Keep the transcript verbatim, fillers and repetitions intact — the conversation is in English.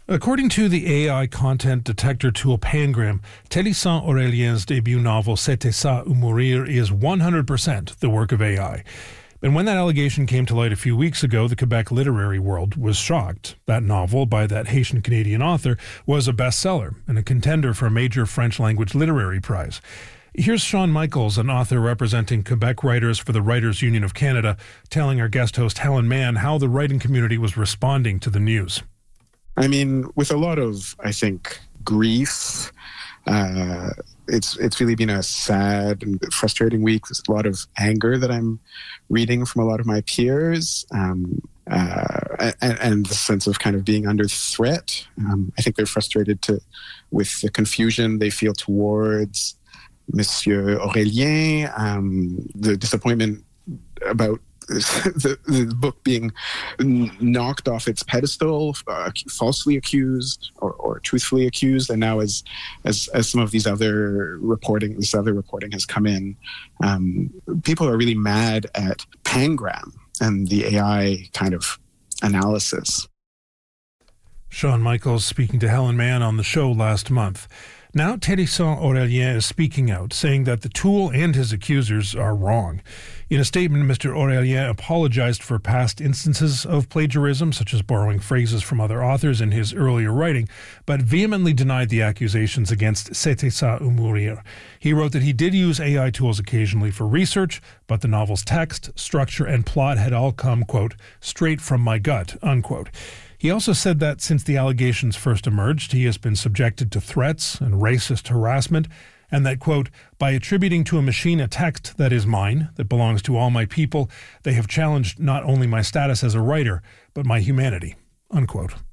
According to the A I content detector tool Pangram, Télissant Aurelien's debut novel C'était ça ou mourir is one hundred percent the work of A I. And when that allegation came to light a few weeks ago, the Quebec literary world was shocked. That novel, by that Haitian-Canadian author, was a bestseller and a contender for a major French-language literary prize. Here's Sean Michaels, an author representing Quebec writers for the Writers' Union of Canada, telling our guest host Helen Mann how the writing community was responding to the news. I mean, with a lot of, I think, grief, uh, it's it's really been a sad and frustrating week. There's a lot of anger that I'm reading from a lot of my peers, um, uh, and, and the sense of kind of being under threat. Um, I think they're frustrated to, with the confusion they feel towards Monsieur Aurélien, um, the disappointment about The, the book being knocked off its pedestal, uh, falsely accused or, or truthfully accused, and now as as as some of these other reporting, this other reporting has come in, um, people are really mad at Pangram and the A I kind of analysis. Sean Michaels speaking to Helen Mann on the show last month. Now Télissant Aurélien is speaking out, saying that the tool and his accusers are wrong. In a statement, Mister Aurélien apologized for past instances of plagiarism, such as borrowing phrases from other authors in his earlier writing, but vehemently denied the accusations against C'était ça ou mourir. He wrote that he did use A I tools occasionally for research, but the novel's text, structure, and plot had all come, quote, straight from my gut, unquote. He also said that since the allegations first emerged, he has been subjected to threats and racist harassment, and that, quote, by attributing to a machine a text that is mine, that belongs to all my people, they have challenged not only my status as a writer, but my humanity, unquote.